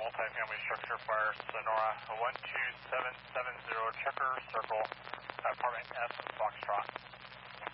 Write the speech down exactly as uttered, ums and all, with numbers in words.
multifamily structure fire, Sonora, one two seven seven zero Checker Circle, apartment F, Foxtrot.